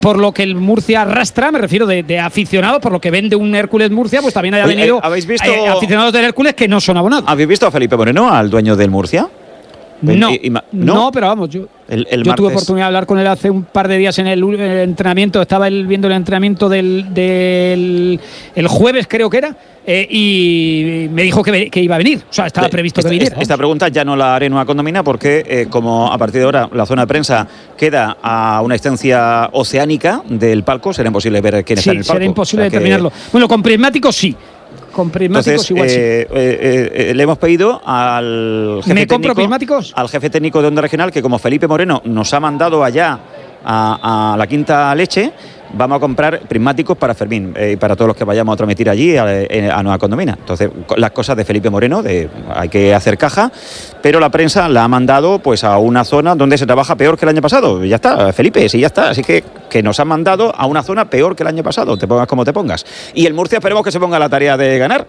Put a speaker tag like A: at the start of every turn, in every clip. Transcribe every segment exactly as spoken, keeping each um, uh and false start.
A: por lo que el Murcia arrastra, me refiero de, de aficionados, por lo que vende un Hércules Murcia, pues también haya
B: Oye,
A: venido
B: ¿habéis visto,
A: eh, aficionados del Hércules que no son abonados.
B: ¿Habéis visto a Felipe Moreno, al dueño del Murcia?
A: No,
B: y, y, no,
A: no, pero vamos, yo,
B: el, el
A: yo
B: martes...
A: tuve oportunidad de hablar con él hace un par de días en el, el entrenamiento, estaba él viendo el entrenamiento del, del el jueves, creo que era, eh, y me dijo que, que iba a venir, o sea, estaba previsto
B: esta,
A: que viniera.
B: Esta pregunta ya no la haré en una condomina porque eh, como a partir de ahora la zona de prensa queda a una distancia oceánica del palco, será imposible ver quién
A: sí,
B: está en el palco.
A: será imposible
B: o sea que...
A: determinarlo. Bueno, con prismáticos sí. Con prismáticos
B: Entonces,
A: igual
B: eh,
A: sí.
B: Eh, eh, le hemos pedido al jefe
A: ¿Me compro
B: técnico,
A: prismáticos?
B: al jefe técnico de Onda Regional que como Felipe Moreno nos ha mandado allá a, a la Quinta Leche, vamos a comprar prismáticos para Fermín y eh, para todos los que vayamos a transmitir allí a, a Nueva Condomina. Entonces, las cosas de Felipe Moreno, de, hay que hacer caja, pero la prensa la ha mandado pues a una zona donde se trabaja peor que el año pasado. Ya está, Felipe, sí, ya está. Así que, que nos han mandado a una zona peor que el año pasado, te pongas como te pongas. Y el Murcia esperemos que se ponga a la tarea de ganar.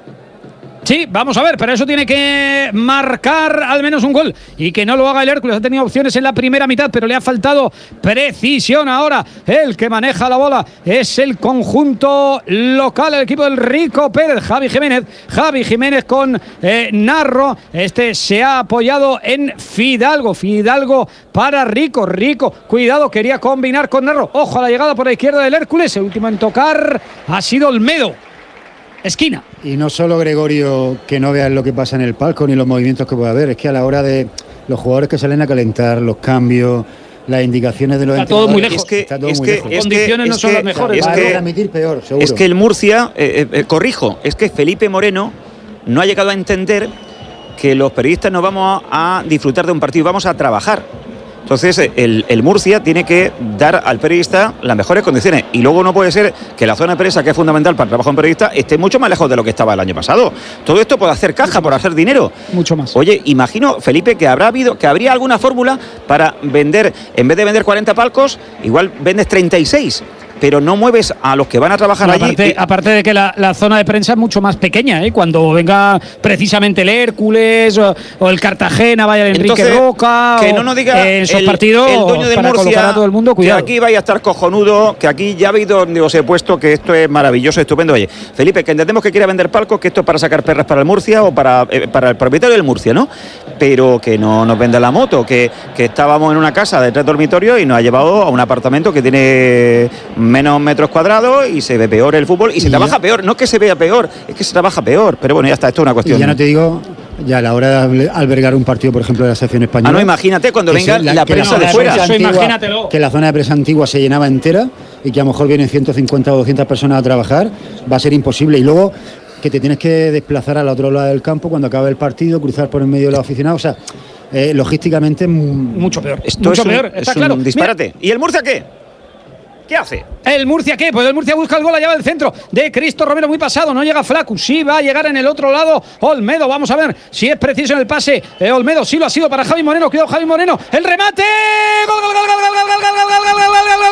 A: Sí, vamos a ver, pero eso tiene que marcar al menos un gol y que no lo haga el Hércules. Ha tenido opciones en la primera mitad, pero le ha faltado precisión ahora. El que maneja la bola es el conjunto local, el equipo del Rico Pérez. Javi Jiménez, Javi Jiménez con eh, Narro. Este se ha apoyado en Fidalgo, Fidalgo para Rico, Rico, cuidado, quería combinar con Narro. Ojo a la llegada por la izquierda del Hércules. El último en tocar ha sido Olmedo. Esquina.
C: Y no solo Gregorio, que no veas lo que pasa en el palco ni los movimientos que puede haber, es que a la hora de los jugadores que salen a calentar, los cambios, las indicaciones de los
A: está todo muy lejos.
B: Es que,
C: está todo
B: es
C: muy
B: que,
C: lejos.
B: Las
A: condiciones no son las mejores.
B: Es
C: va
B: que,
C: a transmitir peor, seguro.
B: Es que el Murcia, eh, eh, corrijo, es que Felipe Moreno no ha llegado a entender que los periodistas no vamos a, a disfrutar de un partido, vamos a trabajar. Entonces el, el Murcia tiene que dar al periodista las mejores condiciones y luego no puede ser que la zona de prensa, que es fundamental para el trabajo en periodista, esté mucho más lejos de lo que estaba el año pasado. Todo esto por hacer caja, por hacer dinero.
A: Mucho más.
B: Oye, imagino, Felipe, que habrá habido, que habría alguna fórmula para vender, en vez de vender cuarenta palcos, igual vendes treinta y seis. Pero no mueves a los que van a trabajar
A: no,
B: allí.
A: Aparte,
B: Y...
A: aparte de que la, la zona de prensa es mucho más pequeña, ¿eh? Cuando venga precisamente el Hércules o, o el Cartagena, vaya el Enrique
B: Entonces,
A: Roca.
B: que
A: o,
B: no nos diga
A: eh, esos
B: el,
A: partidos
B: el dueño del
A: para
B: Murcia,
A: colocar a todo el mundo, cuidado.
B: que aquí vaya a estar cojonudo, que aquí ya habéis donde os he puesto que esto es maravilloso, estupendo. Oye, Felipe, que entendemos que quiere vender palcos, que esto es para sacar perras para el Murcia o para, eh, para el propietario del Murcia, ¿no? Pero que no nos venda la moto, que, que estábamos en una casa de tres dormitorios y nos ha llevado a un apartamento que tiene menos metros cuadrados y se ve peor el fútbol y, y se trabaja ya, peor, no es que se vea peor, es que se trabaja peor, pero bueno, ya está, esto es una cuestión.
C: Y ya no te digo, ya a la hora de albergar un partido, por ejemplo, de la selección española.
B: Ah, no, imagínate cuando venga la, la prensa
C: no,
B: de
C: la
B: fuera.
C: Eso
A: antigua, imagínatelo.
C: Que la zona de prensa antigua se llenaba entera y que a lo mejor vienen ciento cincuenta o doscientas personas a trabajar, va a ser imposible. Y luego que te tienes que desplazar al otro lado del campo cuando acabe el partido, cruzar por el medio de los aficionados, o sea, eh, logísticamente
A: mucho peor.
B: Esto
A: mucho
B: es un,
A: peor, está
B: es
A: claro.
B: un disparate.
A: Mira.
B: ¿Y el Murcia qué? ¿Qué hace?
A: ¿El Murcia qué? Pues el Murcia busca el gol, allá va el centro de Cristo Romero, muy pasado, no llega Flacu, sí va a llegar en el otro lado Olmedo, vamos a ver si es preciso en el pase, eh, Olmedo sí lo ha sido para Javi Moreno, cuidado Javi Moreno, el remate, gol, gol, gol, gol, gol, gol, gol, gol, gol, gol,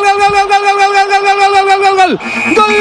A: gol, gol, gol,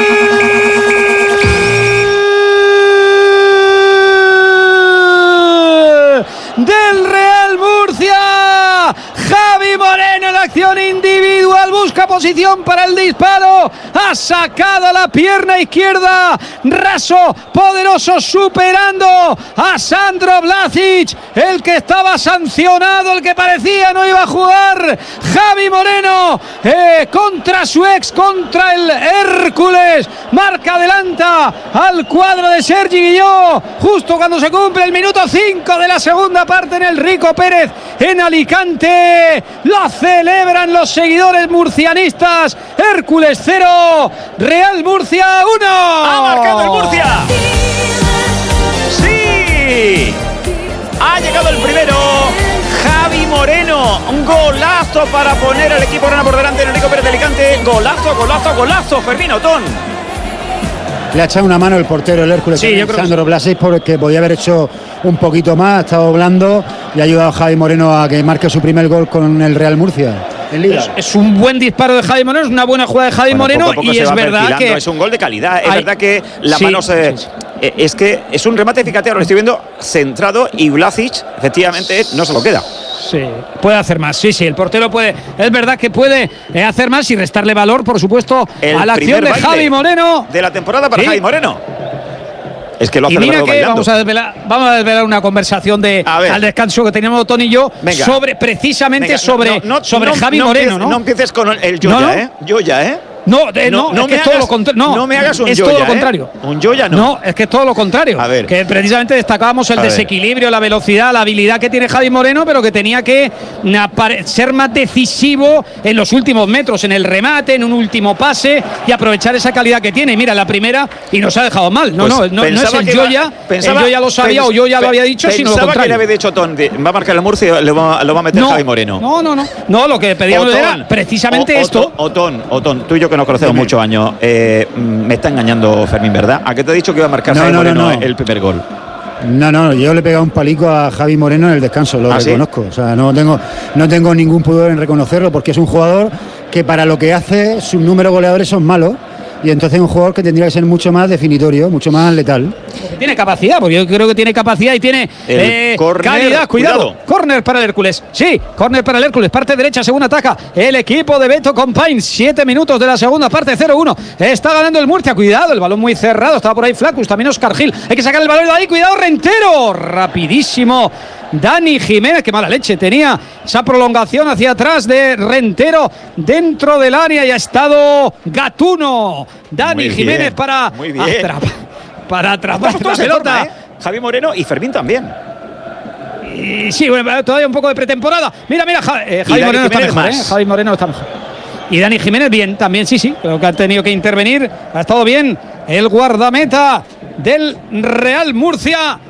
A: del Real Murcia, Javi Moreno en la acción individual, busca posición para el disparo, ha sacado la pierna izquierda, raso, poderoso, superando a Sandro Vlasic, el que estaba sancionado, el que parecía no iba a jugar, Javi Moreno, eh, contra su ex, contra el Hércules, marca, adelanta al cuadro de Sergi Guilló, justo cuando se cumple el minuto cinco de la segunda parte en el Rico Pérez, en Alicante, lo celebran los seguidores murcianistas, Hércules cero, Real Murcia uno.
B: ¡Ha marcado el Murcia! ¡Sí! Ha llegado el primero, Javi Moreno, un golazo para poner al equipo grana por delante en el Rico Pérez de Alicante, golazo, golazo, golazo, Fermín Otón.
C: Le ha echado una mano el portero, el Hércules,
A: sí, yo creo
C: Sandro Vlasic, porque podía haber hecho un poquito más, ha estado blando y ha ayudado a Javi Moreno a que marque su primer gol con el Real Murcia. En Liga.
A: Es, es un buen disparo de Javi Moreno, es una buena jugada de Javi
B: Bueno,
A: Moreno
B: poco a poco
A: y
B: se
A: es
B: va
A: verdad que
B: es un gol de calidad, es
A: hay,
B: verdad que la
A: sí,
B: mano se,
A: sí, sí.
B: Eh, es que es un remate, fíjate, ahora lo estoy viendo centrado y Vlasic efectivamente no se lo queda.
A: Sí, puede hacer más. Sí, sí, el portero puede. Es verdad que puede eh, hacer más y restarle valor, por supuesto,
B: el
A: a la acción de Javi Moreno.
B: De la temporada para sí. Javi Moreno. Es que lo ha
A: y mira que
B: bailando.
A: vamos a desvelar, vamos a desvelar una conversación de al descanso que teníamos Tony y yo Venga. sobre precisamente Venga, sobre, no, no, sobre no, Javi
B: no
A: Moreno,
B: empieces,
A: ¿no?
B: No empieces con el Yoya, no, ¿eh? Yoya, ¿eh?
A: No, eh, no, no, es que es todo
B: hagas,
A: lo contrario. No,
B: no me hagas un
A: es
B: Yoya,
A: todo lo contrario.
B: ¿eh? Un Yoya no.
A: No, es que es todo lo contrario.
B: A ver.
A: Que precisamente destacábamos el
B: a
A: desequilibrio,
B: ver.
A: la velocidad, la habilidad que tiene Javi Moreno, pero que tenía que ser más decisivo en los últimos metros, en el remate, en un último pase y aprovechar esa calidad que tiene. Mira, la primera y nos ha dejado mal. No, pues no, no, no es el Yoya. El Yoya lo sabía o yo ya lo había dicho, sino lo contrario.
B: Pensaba que le había dicho Ton, va a marcar el Murcia y lo va, lo va a meter
A: no,
B: Javi Moreno.
A: No, no, no. No, lo que pedíamos era precisamente
B: o,
A: esto.
B: Otón, Otón, tú y yo que nos conocemos Dime. muchos años, eh, me está engañando Fermín, ¿verdad? ¿A qué te he dicho que iba a marcar no, Javi no, Moreno no, no. el primer gol?
C: No, no, yo le he pegado un palico a Javi Moreno en el descanso, lo ¿Ah, reconozco. ¿sí? O sea, no tengo, no tengo ningún pudor en reconocerlo porque es un jugador que para lo que hace, sus números goleadores son malos. Y entonces es un jugador que tendría que ser mucho más definitorio, mucho más letal.
A: Tiene capacidad, porque yo creo que tiene capacidad y tiene eh, corner, calidad. Cuidado. cuidado. Córner para el Hércules. Sí, córner para el Hércules. Parte derecha, según ataca el equipo de Beto Compain. Siete minutos de la segunda parte, cero uno. Está ganando el Murcia. Cuidado, el balón muy cerrado. Estaba por ahí Flacus, también Óscar Gil. Hay que sacar el balón de ahí. Cuidado, Rentero. Rapidísimo. Dani Jiménez, qué mala leche, tenía esa prolongación hacia atrás de Rentero dentro del área y ha estado Gatuno. Dani muy Jiménez bien, para atrapar, para atrapar la pelota.
B: Forma, ¿eh? Javi Moreno y Fermín también.
A: Y sí, bueno, todavía un poco de pretemporada. Mira, mira, ja, eh, Javi Moreno está mejor, ¿eh? Javi Moreno está mejor. Y Dani Jiménez bien, también, sí, sí, creo que ha tenido que intervenir. Ha estado bien el guardameta del Real Murcia.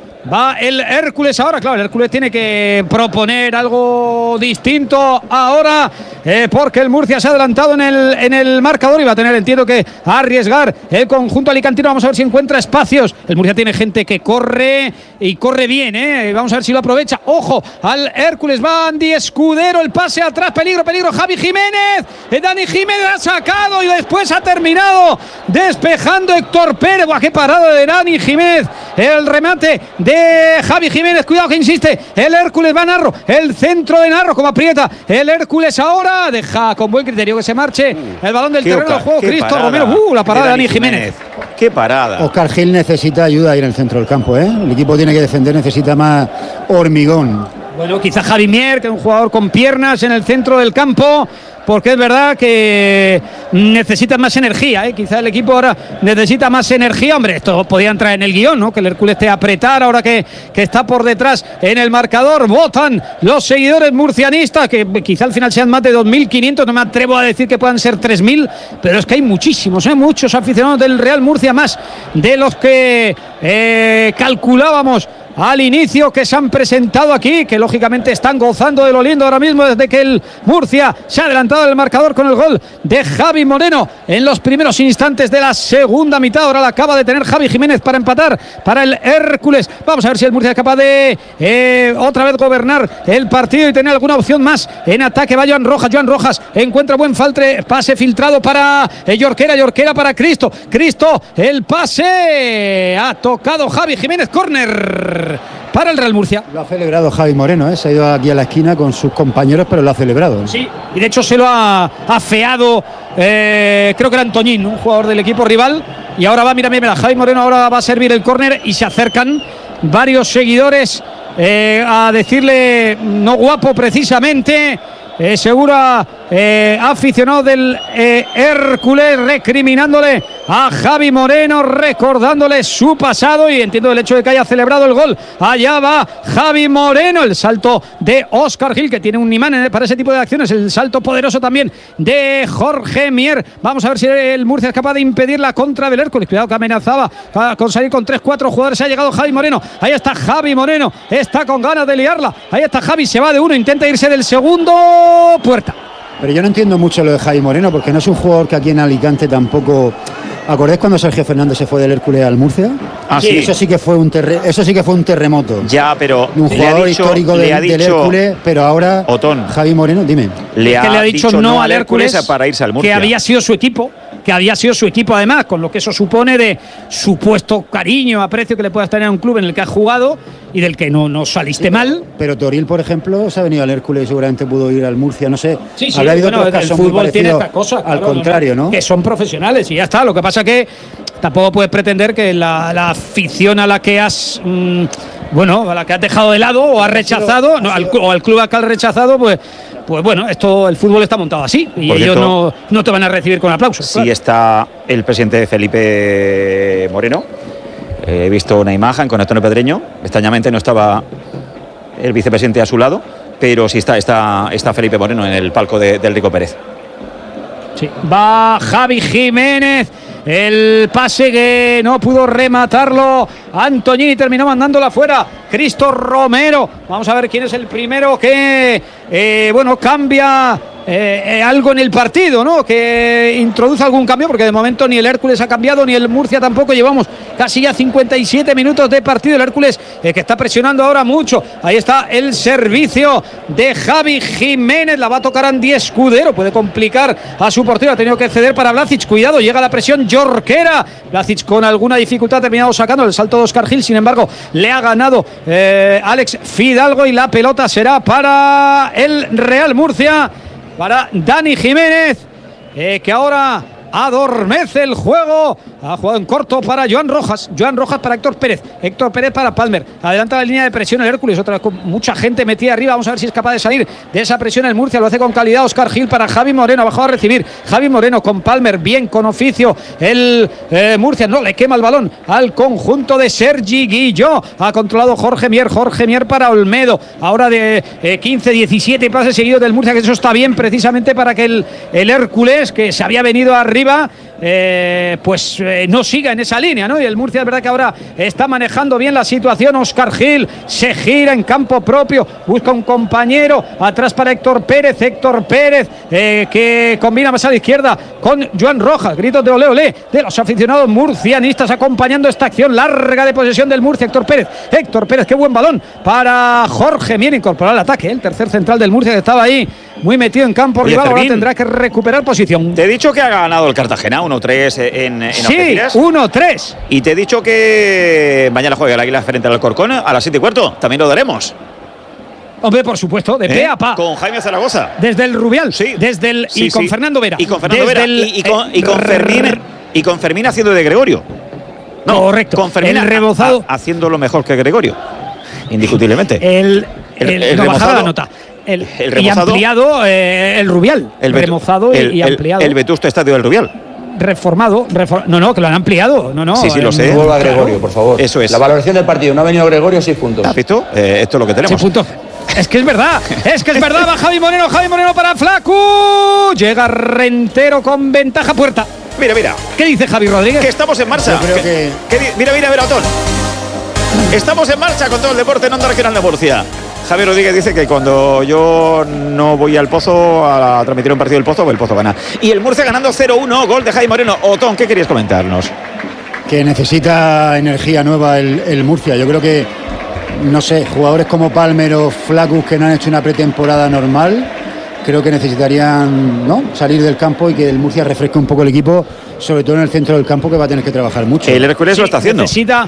A: Va el Hércules ahora, claro, el Hércules tiene que proponer algo distinto ahora, eh, porque el Murcia se ha adelantado en el, en el marcador y va a tener, entiendo que, a arriesgar el conjunto alicantino. Vamos a ver si encuentra espacios. El Murcia tiene gente que corre y corre bien, eh. Vamos a ver si lo aprovecha. Ojo al Hércules, va Andy Escudero, el pase atrás, peligro, peligro, Javi Jiménez, eh, Dani Jiménez ha sacado y después ha terminado despejando Héctor Pérez. Buah, qué parada de Dani Jiménez, el remate de de Javi Jiménez, cuidado que insiste el Hércules, va Narro, el centro de Narro como aprieta el Hércules ahora, deja con buen criterio que se marche uh, el balón del terreno del juego, Cristo Romero, uh, la parada de Dani Jiménez.
B: Jiménez qué parada.
C: Óscar Gil necesita ayuda ahí en el centro del campo, ¿eh? El equipo tiene que defender, necesita más hormigón.
A: Bueno, quizá Javi Mier, que es un jugador con piernas en el centro del campo, porque es verdad que necesita más energía, ¿eh? Quizá el equipo ahora necesita más energía. Hombre, esto podía entrar en el guión, ¿no? Que el Hércules te apretar ahora que, que está por detrás en el marcador. Votan los seguidores murcianistas, que quizá al final sean más de dos mil quinientos, no me atrevo a decir que puedan ser tres mil, pero es que hay muchísimos, ¿eh? Muchos aficionados del Real Murcia, más de los que eh, calculábamos al inicio, que se han presentado aquí, que lógicamente están gozando de lo lindo ahora mismo desde que el Murcia se ha adelantado el marcador con el gol de Javi Moreno en los primeros instantes de la segunda mitad. Ahora la acaba de tener Javi Jiménez para empatar para el Hércules. Vamos a ver si el Murcia es capaz de eh, otra vez gobernar el partido y tener alguna opción más en ataque. Va Joan Rojas, Joan Rojas encuentra buen faltre, pase filtrado para eh, Yorquera, Yorquera para Cristo, Cristo, el pase ha tocado Javi Jiménez, córner para el Real Murcia.
C: Lo ha celebrado Javi Moreno, ¿eh? Se ha ido aquí a la esquina con sus compañeros, pero lo ha celebrado.
A: Sí, y de hecho se lo ha afeado, eh, creo que era Antoñín, un jugador del equipo rival. Y ahora va, mira, mira, mira, Javi Moreno ahora va a servir el córner y se acercan varios seguidores eh, a decirle no guapo precisamente. Eh, segura eh, aficionado del eh, Hércules, recriminándole a Javi Moreno, recordándole su pasado, y entiendo el hecho de que haya celebrado el gol. Allá va Javi Moreno, el salto de Óscar Gil, que tiene un imán para ese tipo de acciones, el salto poderoso también de Jorge Mier. Vamos a ver si el Murcia es capaz de impedir la contra del Hércules. Cuidado que amenazaba con salir con tres cuatro jugadores. Ha llegado Javi Moreno, ahí está Javi Moreno, está con ganas de liarla. Ahí está Javi, se va de uno, intenta irse del segundo, puerta.
C: Pero yo no entiendo mucho lo de Javi Moreno, porque no es un jugador que aquí en Alicante tampoco... ¿Acordáis cuando Sergio Fernández se fue del Hércules al Murcia?
B: Ah,
C: sí.
B: sí.
C: Eso sí que fue un terre, eso sí que fue un terremoto.
B: Ya, pero
C: De un
B: le
C: jugador
B: ha dicho,
C: histórico
B: le
C: de,
B: ha
C: del
B: dicho
C: Hércules, pero ahora
B: Otón.
C: Javi Moreno, dime.
B: Le ha,
A: que le ha dicho,
B: dicho
A: no al Hércules,
B: para irse al Murcia.
A: que había sido su equipo, que había sido su equipo además, con lo que eso supone de supuesto cariño, aprecio que le puedas tener a un club en el que has jugado y del que no, no saliste
C: Sí,
A: mal.
C: Pero Toril, por ejemplo, se ha venido al Hércules y seguramente pudo ir al Murcia, no sé.
A: Sí, sí,
C: Habrá habido
A: bueno,
C: otros
A: el
C: casos muy
A: fútbol tiene
C: parecidos
A: estas cosas.
C: al
A: claro,
C: contrario, ¿no?
A: Que son profesionales y ya está. Lo que pasa que tampoco puedes pretender que la, la afición a la que has mmm, bueno, a la que has dejado de lado o has rechazado, no, al, o al club al que has rechazado, pues pues bueno, esto el fútbol está montado así y
B: Por
A: ellos
B: cierto,
A: no, no te van a recibir con aplausos.
B: Sí
A: claro.
B: está el presidente Felipe Moreno. Eh, he visto una imagen con Antonio Pedreño. Extrañamente no estaba el vicepresidente a su lado, pero sí está, está, está Felipe Moreno en el palco de, del Rico Pérez.
A: Sí. Va Javi Jiménez. El pase que no pudo rematarlo Antoñini, terminó mandándola afuera. Cristo Romero. Vamos a ver quién es el primero que eh, bueno, cambia eh, eh, algo en el partido, ¿no? Que introduce algún cambio, porque de momento ni el Hércules ha cambiado, ni el Murcia tampoco. Llevamos casi ya cincuenta y siete minutos de partido. El Hércules eh, que está presionando ahora mucho. Ahí está el servicio de Javi Jiménez. La va a tocar Andy Escudero. Puede complicar a su portero. Ha tenido que ceder para Vlasic. Cuidado, llega la presión Jorquera. Vlasic con alguna dificultad ha terminado sacando el salto de Óscar Gil. Sin embargo, le ha ganado eh, Alex Fidalgo y la pelota será para el Real Murcia, para Dani Jiménez, eh, que ahora adormece el juego. Ha jugado en corto para Joan Rojas. Joan Rojas para Héctor Pérez. Héctor Pérez para Palmer. Adelanta la línea de presión el Hércules. Otra vez con mucha gente metida arriba. Vamos a ver si es capaz de salir de esa presión el Murcia. Lo hace con calidad Óscar Gil para Javi Moreno. Ha bajado a recibir Javi Moreno con Palmer. Bien, con oficio. El eh, Murcia no le quema el balón al conjunto de Sergi Guilló. Ha controlado Jorge Mier. Jorge Mier para Olmedo. Ahora de eh, quince diecisiete pases seguidos del Murcia. Que eso está bien precisamente para que el, el Hércules, que se había venido arriba, Eh, pues eh, no siga en esa línea, ¿no? Y el Murcia es verdad que ahora está manejando bien la situación. Óscar Gil se gira en campo propio, busca un compañero atrás para Héctor Pérez. Héctor Pérez eh, que combina más a la izquierda con Joan Rojas. Gritos de ole ole de los aficionados murcianistas acompañando esta acción larga de posesión del Murcia. Héctor Pérez, Héctor Pérez, qué buen balón para Jorge Mier, incorporar el ataque, ¿eh? El tercer central del Murcia que estaba ahí muy metido en campo rival. Ahora tendrá que recuperar posición.
B: Te he dicho que ha ganado el Cartagena uno tres en, en
A: sí,
B: Algeciras.
A: uno tres.
B: Y te he dicho que mañana juega el Águila frente al Alcorcón a las siete y cuarto. También lo daremos.
A: Hombre, por supuesto, de
B: ¿Eh?
A: pe a pa.
B: Con Jaime Zaragoza.
A: Desde el Rubial.
B: Sí.
A: Desde el,
B: sí,
A: y con
B: sí.
A: Fernando Vera.
B: Y con Fernando
A: Desde
B: Vera.
A: El,
B: y, y, con,
A: eh,
B: y, con Fermín, y con Fermín haciendo de Gregorio. No,
A: correcto.
B: Con Fermín
A: el rebozado.
B: a, a, haciendo lo mejor que Gregorio. Indiscutiblemente.
A: El, el,
B: el, el
A: no,
B: remozado,
A: bajaba la nota. El,
B: el
A: y
B: remozado,
A: ampliado eh, el Rubial.
B: El
A: remozado
B: el,
A: y
B: el,
A: ampliado.
B: El Vetusto Estadio del Rubial.
A: Reformado, reform... no, no, que lo han ampliado, no, no.
B: Sí, sí, lo sé.
D: Vuelva Gregorio, por favor.
B: Eso es.
D: La valoración del partido, no ha venido Gregorio, seis puntos.
B: ¿Has visto? Eh, esto es lo que tenemos.
A: Seis puntos. Es que es verdad, es que es verdad. Va Javi Moreno, Javi Moreno para Flacu. Llega Rentero con ventaja puerta.
B: Mira, mira.
A: ¿Qué dice Javi Rodríguez?
B: Que estamos en marcha.
C: Yo creo que...
B: que, que mira, mira, mira, Otón. Estamos en marcha con todo el deporte en Onda Regional de Murcia. Javier Rodríguez dice que cuando yo no voy al Pozo a transmitir un partido del Pozo, pues el Pozo gana. Y el Murcia ganando cero uno, gol de Jaime Moreno. Otón, ¿qué querías comentarnos?
C: Que necesita energía nueva el, el Murcia. Yo creo que, no sé, jugadores como Palmer o Flacus que no han hecho una pretemporada normal, creo que necesitarían, ¿no?, salir del campo y que el Murcia refresque un poco el equipo, sobre todo en el centro del campo, que va a tener que trabajar mucho.
B: El Hércules
A: Sí,
B: lo está haciendo.
A: Necesita.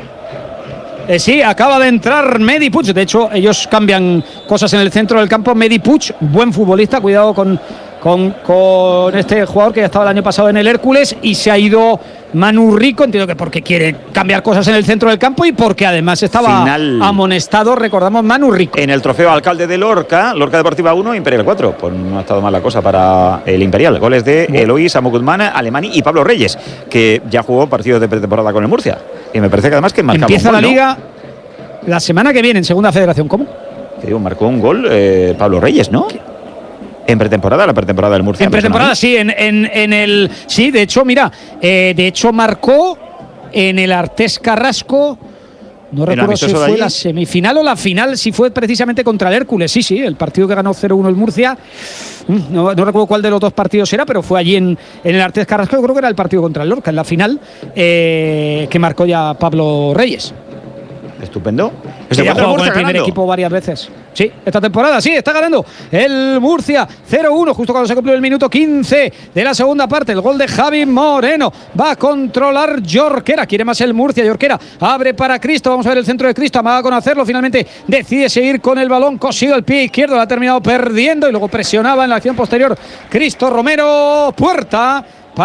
A: Eh, sí, acaba de entrar Medi Puig. De hecho, ellos cambian cosas en el centro del campo. Medi Puig, buen futbolista, cuidado con, con, con este jugador que ya estaba el año pasado en el Hércules y se ha ido Manu Rico. Entiendo que porque quiere cambiar cosas en el centro del campo y porque además estaba
B: Final.
A: amonestado, recordamos, Manu Rico.
B: En el trofeo Alcalde de Lorca, Lorca Deportiva uno, Imperial cuatro. Pues no ha estado mal la cosa para el Imperial. Goles de Eloy, Samu Guzmán, Alemani y Pablo Reyes, que ya jugó partidos de pretemporada con el Murcia. Y me parece que además que marcaba
A: Empieza
B: un gol,
A: la
B: ¿no?
A: liga la semana que viene en Segunda Federación. ¿Cómo?
B: Que digo, marcó un gol eh, Pablo Reyes, ¿no? En pretemporada, la pretemporada del Murcia.
A: En pretemporada, sí, en, en, en el. Sí, de hecho, mira, eh, de hecho marcó en el Artés Carrasco No recuerdo si fue la semifinal o la final, si fue precisamente contra el Hércules. Sí, sí, el partido que ganó cero uno el Murcia. No, no recuerdo cuál de los dos partidos era, pero fue allí en, en el Artes Carrasco. Yo creo que era el partido contra el Lorca, en la final, eh, que marcó ya Pablo Reyes.
B: Estupendo.
A: Que ya ha jugado con el primer equipo varias veces. Sí, esta temporada sí, está ganando el Murcia cero uno, justo cuando se cumplió el minuto quince de la segunda parte. El gol de Javi Moreno. Va a controlar Jorquera. Quiere más el Murcia. Jorquera abre para Cristo. Vamos a ver el centro de Cristo. Amaga con hacerlo. Finalmente decide seguir con el balón. Consigue el pie izquierdo. Lo ha terminado perdiendo y luego presionaba en la acción posterior Cristo Romero. Puerta